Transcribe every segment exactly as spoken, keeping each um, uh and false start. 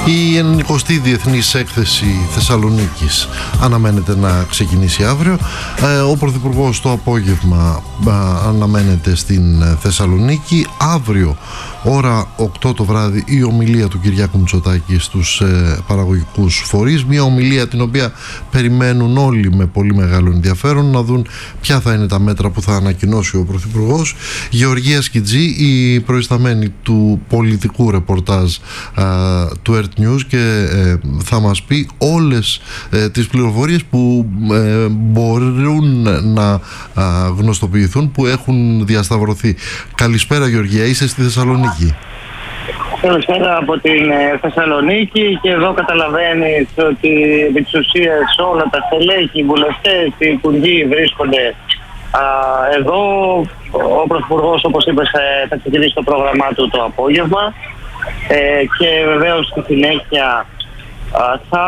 Η ενενηκοστή Διεθνής Έκθεση Θεσσαλονίκης αναμένεται να ξεκινήσει αύριο. Ε, ο Πρωθυπουργός το απόγευμα ε, αναμένεται στην Θεσσαλονίκη. Αύριο ώρα οκτώ το βράδυ η ομιλία του Κυριάκου Μητσοτάκη στους ε, παραγωγικούς φορείς. Μια ομιλία την οποία περιμένουν όλοι με πολύ μεγάλο ενδιαφέρον να δουν ποια θα είναι τα μέτρα που θα ανακοινώσει ο Πρωθυπουργός. Γεωργία Σκιτζή, η προϊσταμένη του πολιτικού ρεπορτάζ ε, του ΕΡΤ News, και ε, θα μας πει όλες ε, τις πληροφορίες που ε, μπορούν να ε, γνωστοποιηθούν, που έχουν διασταυρωθεί. Καλησπέρα Γεωργία, είσαι στη Θεσσαλονίκη. Καλησπέρα από την ε, Θεσσαλονίκη, και εδώ καταλαβαίνεις ότι επί της ουσίας όλα τα στελέχη, οι βουλευτές, οι υπουργοί βρίσκονται α, εδώ. Ο Πρωθυπουργός, όπως είπες, θα ξεκινήσει το πρόγραμμά του το απόγευμα. Ε, και βεβαίως στη συνέχεια α, θα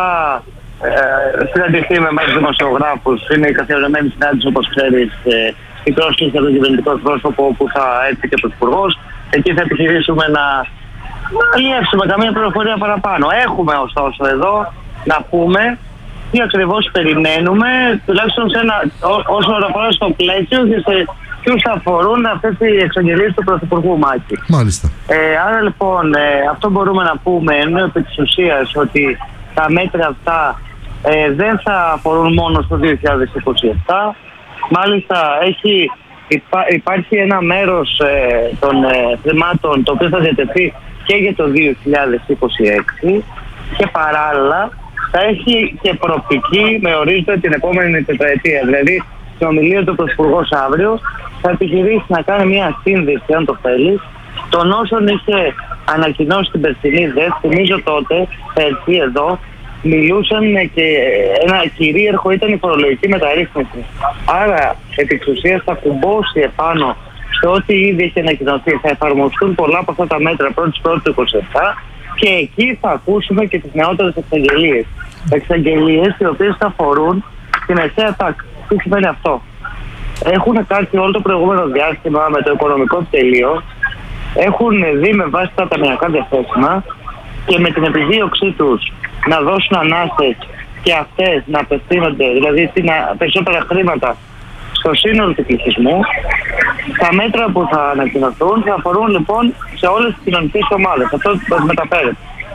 ε, συναντηθεί με εμάς δημοσιογράφους. Είναι η καθιερωμένη συνάντηση, όπως ξέρεις, ε, η πρόσκληση από τον κυβερνητικό πρόσωπο που θα έρθει και ο Πρωθυπουργός. Εκεί θα επιχειρήσουμε να αλλιεύσουμε καμία πληροφορία παραπάνω. Έχουμε ωστόσο εδώ να πούμε τι ακριβώς περιμένουμε, τουλάχιστον σε ένα, ό, όσο αφορά στο πλαίσιο και σε ποιους αφορούν αυτές οι εξαγγελίες του Πρωθυπουργού, Μάκη. Μάλιστα. Ε, άρα λοιπόν, ε, αυτό μπορούμε να πούμε ενώ επί της ουσίας ότι τα μέτρα αυτά ε, δεν θα αφορούν μόνο στο δύο χιλιάδες είκοσι επτά. Μάλιστα έχει, υπά, υπάρχει ένα μέρος ε, των ε, χρημάτων το οποίο θα διατεθεί και για το δύο χιλιάδες είκοσι έξι, και παράλληλα θα έχει και προοπτική με ορίζοντα την επόμενη τετραετία. Δηλαδή, στην ομιλία του Πρωθυπουργός αύριο θα επιχειρήσει να κάνει μια σύνδεση, αν το θέλει, των όσων είχε ανακοινώσει την περσινή ΔΕΘ. Θυμίζω τότε, πέρσι εδώ, μιλούσαν και ένα κυρίαρχο ήταν η φορολογική μεταρρύθμιση. Άρα, επί της ουσίας θα κουμπώσει επάνω στο ότι ήδη έχει ανακοινωθεί. Θα εφαρμοστούν πολλά από αυτά τα μέτρα πρώτη πρώτη του είκοσι επτά, και εκεί θα ακούσουμε και τις νεότερες εξαγγελίες. Εξαγγελίες οι οποίες θα αφορούν την αρχαία τάξη. Τι σημαίνει αυτό? Έχουν κάτσει όλο το προηγούμενο διάστημα με το οικονομικό τελείο, έχουν δει με βάση τα ταμιακά διαθέσιμα και με την επιδίωξή τους να δώσουν ανάσες και αυτές να απευθύνονται, δηλαδή περισσότερα χρήματα στο σύνολο του πληθυσμού. Τα μέτρα που θα ανακοινωθούν θα αφορούν λοιπόν σε όλες τις κοινωνικές ομάδες. Αυτό το μεταφέρεται.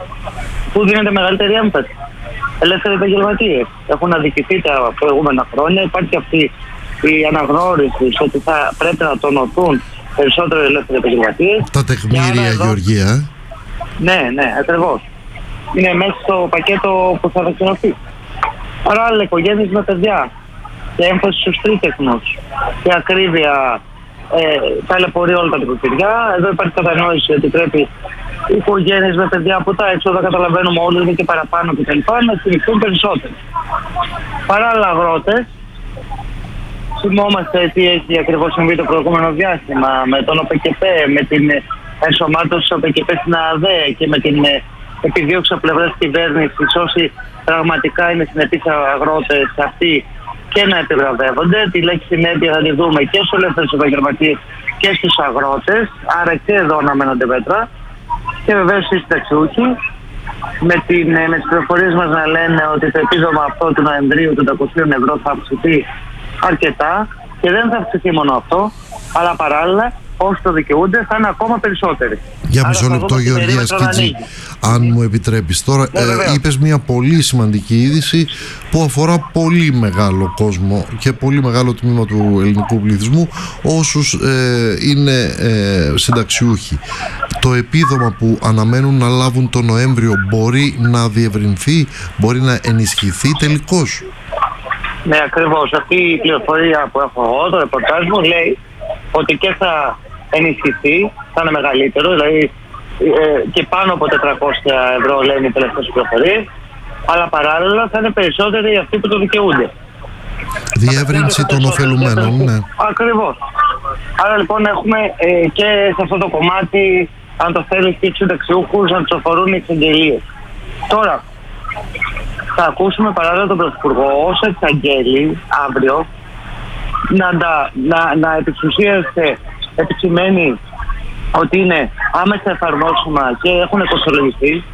Πού δίνεται μεγαλύτερη έμφαση? Ελεύθεροι επαγγελματίες έχουν αδικηθεί τα προηγούμενα χρόνια. Υπάρχει αυτή η αναγνώριση ότι θα πρέπει να τονωθούν περισσότερο οι ελεύθεροι επαγγελματίες. Τα τεκμήρια, εδώ... Γεωργία. Ναι, ναι, ακριβώς. Είναι μέσα στο πακέτο που θα ανακοινωθεί. Παράλληλα, οικογένειες με παιδιά και έμφαση στους τρίτεκνους και ακρίβεια ε, ταλαιπωρεί όλα τα νοικοκυριά. Εδώ υπάρχει κατανόηση ότι πρέπει οι οικογένειες με παιδιά που τα έξοδα καταλαβαίνουμε όλοι, είναι και παραπάνω κτλ. Να στηριχθούν περισσότερο. Παράλληλα, αγρότες, θυμόμαστε τι έχει ακριβώς συμβεί το προηγούμενο διάστημα με τον ΟΠΕΚΕΠΕ, με την ενσωμάτωση του ΟΠΕΚΕΠΕ στην ΑΔΕ και με την επιδίωξη από πλευράς της κυβέρνησης όσοι πραγματικά είναι συνεπείς αγρότες αυτοί και να επιβραβεύονται. Τη λέξη συνέπεια θα τη δούμε και στους ελεύθερους επαγγελματίες και στους αγρότες. Άρα και εδώ αναμένονται μέτρα. Και βεβαίως οι συνταξιούχοι με, την, με τις πληροφορίες μας να λένε ότι το επίδομα αυτό του Νοεμβρίου των τετρακοσίων ευρώ θα αυξηθεί αρκετά, και δεν θα αυξηθεί μόνο αυτό, αλλά παράλληλα όσοι το δικαιούνται θα είναι ακόμα περισσότεροι. Για μισό λεπτό, Γεωργία Σκιτζή, αν μου επιτρέπεις τώρα. Ναι, ε, είπες μια πολύ σημαντική είδηση που αφορά πολύ μεγάλο κόσμο και πολύ μεγάλο τμήμα του ελληνικού πληθυσμού, όσους ε, είναι ε, συνταξιούχοι. Το επίδομα που αναμένουν να λάβουν το Νοέμβριο μπορεί να διευρυνθεί, μπορεί να ενισχυθεί τελικώς? Ναι, ακριβώς. Αυτή η πληροφορία που έχω εγώ, το ρεπορτάζ μου, λέει ότι και θα ενισχυθεί, θα είναι μεγαλύτερο, δηλαδή ε, και πάνω από τετρακόσια ευρώ λένε οι τελευταίες πληροφορίες, αλλά παράλληλα θα είναι περισσότεροι αυτοί που το δικαιούνται. Διεύρυνση των ωφελουμένων, ναι. Ακριβώς. Άρα λοιπόν έχουμε ε, και σε αυτό το κομμάτι, αν το θέλεις, και τους συνταξιούχους να τους αφορούν οι εξαγγελίες. Τώρα, θα ακούσουμε παράλληλα τον Πρωθυπουργό ως εξαγγέλει αύριο να, να, να επισουσίασε, επισημαίνει ότι είναι άμεσα εφαρμόσιμα και έχουν κοστολογιστεί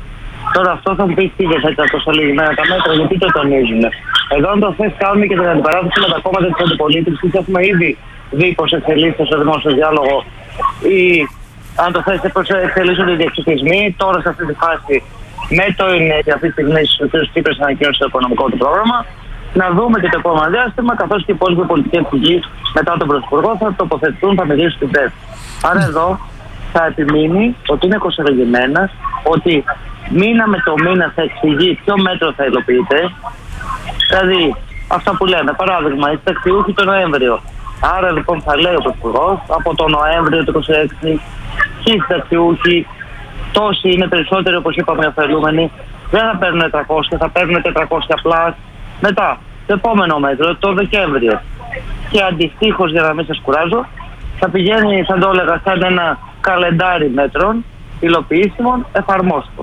Τώρα αυτό θα μου πει τι δεν θα ήταν τόσο λιγμένα τα μέτρα, γιατί το τονίζουν. Εδώ αν το θες κάνουμε και την αντιπαράθεση με τα κόμματα της αντιπολίτευσης, έχουμε ήδη δει πως εξελίσσεται στο δημόσιο διάλογο ή αν το θες πως εξελίσσονται οι διεξουσισμοί. Τώρα σε αυτή τη φάση με το είναι και αυτή τη στιγμή ο κ. Τσίπρας ανακοίνωσε το οικονομικό του πρόγραμμα. Να δούμε και το επόμενο διάστημα, καθώς και οι υπόλοιποι πολιτικοί αρχηγοί μετά τον Πρωθυπουργό θα τοποθετηθούν, θα μιλήσουν στην ΤΕΦ. Άρα εδώ θα επιμείνει ότι είναι κοσολογημένα, ότι μήνα με το μήνα θα εξηγεί ποιο μέτρο θα υλοποιείται. Δηλαδή, αυτά που λέμε, παράδειγμα, οι συνταξιούχοι το Νοέμβριο. Άρα λοιπόν θα λέει ο Πρωθυπουργός από το Νοέμβριο του είκοσι έξι και οι συνταξιούχοι, τόσοι είναι περισσότεροι όπως είπαμε οι ωφελούμενοι, δεν θα παίρνουν τριακόσια, θα παίρνουν τετρακόσια πλάς. Μετά, το επόμενο μέτρο, το Δεκέμβριο. Και αντιστοίχως, για να μην σας κουράζω, θα πηγαίνει, θα το έλεγα, σαν ένα καλεντάρι μέτρων υλοποιήσιμων, εφαρμόστων.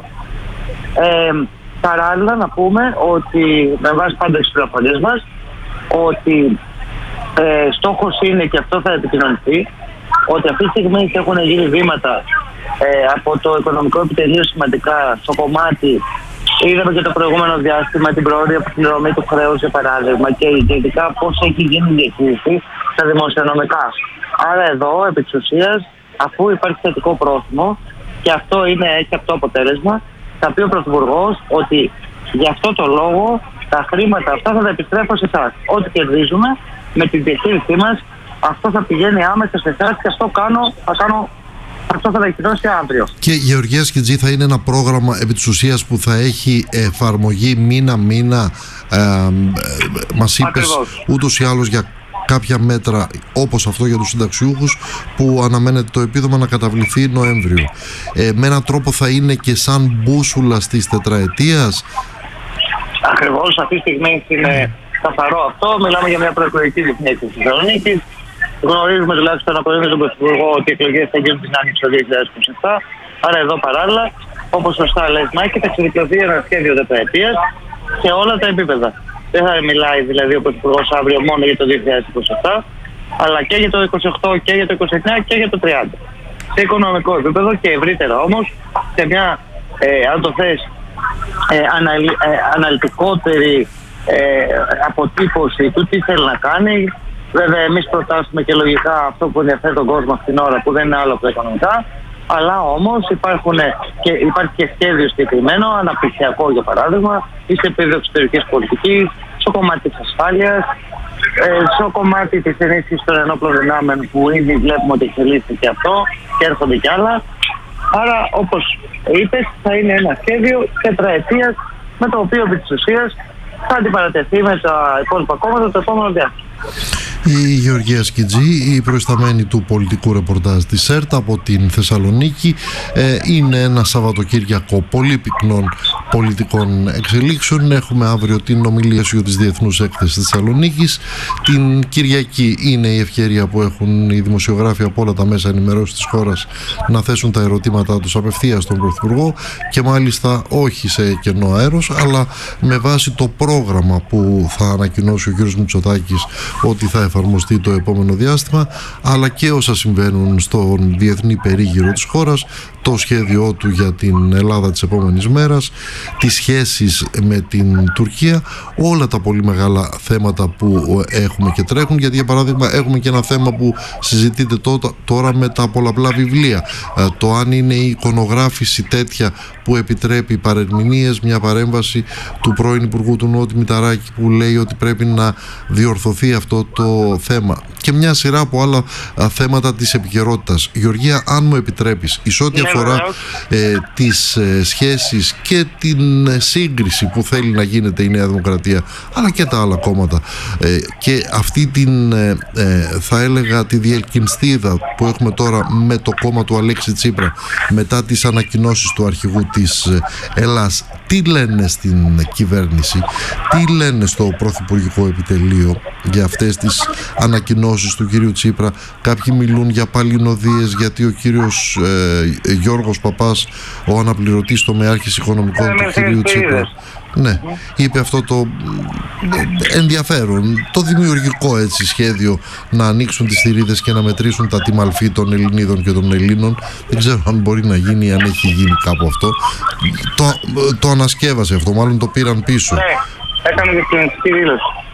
Ε, παράλληλα να πούμε ότι, με βάση πάντα τις πληροφορίες μας, ότι ε, στόχος είναι, και αυτό θα επικοινωνηθεί, ότι αυτή τη στιγμή έχουν γίνει βήματα ε, από το οικονομικό επιτελείο σημαντικά στο κομμάτι. Είδαμε και το προηγούμενο διάστημα την πρόορια πληρωμή του χρέους, για παράδειγμα, και ειδικά πώς έχει γίνει η διαχείριση στα δημοσιονομικά. Άρα εδώ, επί της ουσίας, αφού υπάρχει θετικό πρόθυμο, και αυτό είναι, έχει αυτό αποτέλεσμα, θα πει ο Πρωθυπουργός ότι γι' αυτό το λόγο τα χρήματα αυτά θα τα επιστρέφω σε εσάς. Ό,τι κερδίζουμε με την διαχείρισή μας, αυτό θα πηγαίνει άμεσα σε εσάς και αυτό κάνω, θα κάνω. Αυτό θα ανακοινώσει αύριο. Και Γεωργία Σκιτζή, θα είναι ένα πρόγραμμα επί της ουσίας που θα έχει εφαρμογή μήνα-μήνα. Ε, ε, μας είπες ούτως ή άλλως για κάποια μέτρα όπως αυτό για τους συνταξιούχους που αναμένεται το επίδομα να καταβληθεί Νοέμβριο. Ε, με έναν τρόπο θα είναι και σαν μπούσουλα της τετραετίας. Ακριβώς, αυτή τη στιγμή είναι καθαρό αυτό. Μιλάμε για μια προεκλογική διεθνή της Θεσσαλονίκης. Γνωρίζουμε τουλάχιστον από τον Πρωθυπουργό ότι οι εκλογές θα γίνουν την άνοιξη το δύο χιλιάδες είκοσι επτά. Άρα εδώ παράλληλα, όπως σωστά λες Μάκη, θα εξειδικευθεί ένα σχέδιο τετραετίας σε όλα τα επίπεδα. Δεν θα μιλάει δηλαδή ο Πρωθυπουργός αύριο μόνο για το δύο χιλιάδες είκοσι επτά, αλλά και για το είκοσι οκτώ και για το είκοσι εννιά και για το τριάντα. Σε οικονομικό επίπεδο και ευρύτερα όμως, σε μια, ε, αν το θες, ε, αναλυ, ε, αναλυτικότερη ε, αποτύπωση του τι θέλει να κάνει. Βέβαια, εμείς προτάσουμε και λογικά αυτό που ενδιαφέρει τον κόσμο αυτήν την ώρα, που δεν είναι άλλο από τα οικονομικά. Αλλά όμως υπάρχουν και, υπάρχει και σχέδιο συγκεκριμένο, αναπτυξιακό για παράδειγμα, ή σε επίπεδο εξωτερικής πολιτικής, στο κομμάτι της ασφάλειας, ε, στο κομμάτι της ενίσχυσης των ενόπλων δυνάμεων που ήδη βλέπουμε ότι εξελίσσεται και αυτό και έρχονται κι άλλα. Άρα, όπως είπες, θα είναι ένα σχέδιο τετραετίας με το οποίο επί της ουσίας θα αντιπαρατεθεί με τα υπόλοιπα κόμματα το επόμενο διάστημα. Η Γεωργία Σκιτζή, η προϊσταμένη του πολιτικού ρεπορτάζ της ΕΡΤ από την Θεσσαλονίκη. Ε, είναι ένα Σαββατοκύριακο πολύ πυκνών πολιτικών εξελίξεων. Έχουμε αύριο την ομιλία σου της Διεθνούς Έκθεσης της Θεσσαλονίκης. Την Κυριακή είναι η ευκαιρία που έχουν οι δημοσιογράφοι από όλα τα μέσα ενημέρωσης της χώρας να θέσουν τα ερωτήματά τους απευθείας στον Πρωθυπουργό, και μάλιστα όχι σε κενό αέρος, αλλά με βάση το πρόγραμμα που θα ανακοινώσει ο κ. Μητσοτάκης ότι θα εφαρμοστεί το επόμενο διάστημα, αλλά και όσα συμβαίνουν στον διεθνή περίγυρο της χώρας, το σχέδιό του για την Ελλάδα της επόμενης μέρας, τις σχέσεις με την Τουρκία, όλα τα πολύ μεγάλα θέματα που έχουμε και τρέχουν. Γιατί για παράδειγμα έχουμε και ένα θέμα που συζητείται τώρα με τα πολλαπλά βιβλία, το αν είναι η εικονογράφηση τέτοια που επιτρέπει παρερμηνίες, μια παρέμβαση του πρώην Υπουργού του Νότι Μηταράκη που λέει ότι πρέπει να διορθωθεί αυτό το θέμα, και μια σειρά από άλλα α, θέματα της επικαιρότητας. Γεωργία, αν μου επιτρέπεις, εις ό,τι ναι, αφορά ε, τις ε, σχέσεις και την ε, σύγκριση που θέλει να γίνεται η Νέα Δημοκρατία αλλά και τα άλλα κόμματα, ε, και αυτή την ε, ε, θα έλεγα τη διελκυνστίδα που έχουμε τώρα με το κόμμα του Αλέξη Τσίπρα μετά τις ανακοινώσεις του αρχηγού της ε, Ελλάς, τι λένε στην κυβέρνηση, τι λένε στο Πρωθυπουργικό Επιτελείο για αυτές τις ανακοινώσεις του κυρίου Τσίπρα? Κάποιοι μιλούν για παλινοδίες γιατί ο κύριος ε, Γιώργος Παπάς, ο αναπληρωτής τομεάρχης οικονομικών του κυρίου Τσίπρα, Ναι, είπε αυτό το ενδιαφέρον, το δημιουργικό έτσι σχέδιο να ανοίξουν τις θηρίδες και να μετρήσουν τα τιμαλφή των Ελληνίδων και των Ελλήνων. Δεν ξέρω αν μπορεί να γίνει, αν έχει γίνει κάπου αυτό. Το, το ανασκεύασε αυτό, μάλλον το πήραν πίσω. Ναι, έκανε και στην δήλωση.